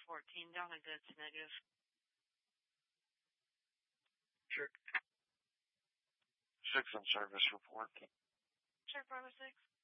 14, down and good to negative. Check. 6 on service report. Check Bravo 6.